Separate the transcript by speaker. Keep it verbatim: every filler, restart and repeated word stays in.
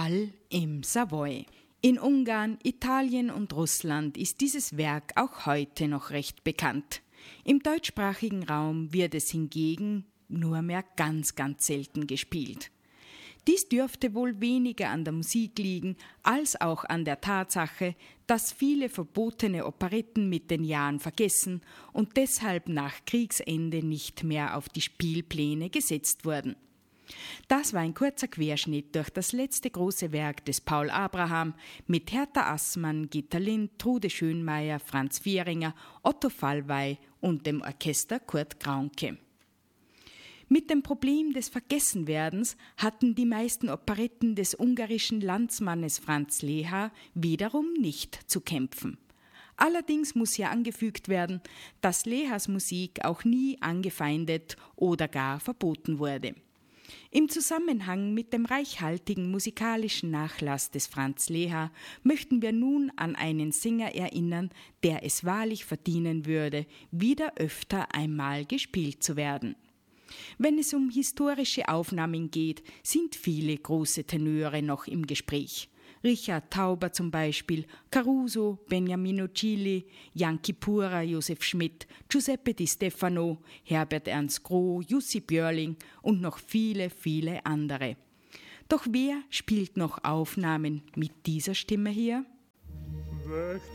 Speaker 1: Ball im Savoy. In Ungarn, Italien und Russland ist dieses Werk auch heute noch recht bekannt. Im deutschsprachigen Raum wird es hingegen nur mehr ganz, ganz selten gespielt. Dies dürfte wohl weniger an der Musik liegen, als auch an der Tatsache, dass viele verbotene Operetten mit den Jahren vergessen und deshalb nach Kriegsende nicht mehr auf die Spielpläne gesetzt wurden. Das war ein kurzer Querschnitt durch das letzte große Werk des Paul Abraham mit Hertha Assmann, Gitta Lind, Trude Schönmeier, Franz Vieringer, Otto Fallwey und dem Orchester Kurt Graunke. Mit dem Problem des Vergessenwerdens hatten die meisten Operetten des ungarischen Landsmannes Franz Lehár wiederum nicht zu kämpfen. Allerdings muss hier angefügt werden, dass Lehárs Musik auch nie angefeindet oder gar verboten wurde. Im Zusammenhang mit dem reichhaltigen musikalischen Nachlass des Franz Lehár möchten wir nun an einen Sänger erinnern, der es wahrlich verdienen würde, wieder öfter einmal gespielt zu werden. Wenn es um historische Aufnahmen geht, sind viele große Tenöre noch im Gespräch. Richard Tauber zum Beispiel, Caruso, Beniamino Gili, Jan Kipura, Josef Schmidt, Giuseppe Di Stefano, Herbert Ernst Groh, Jussi Björling und noch viele, viele andere. Doch wer spielt noch Aufnahmen mit dieser Stimme hier?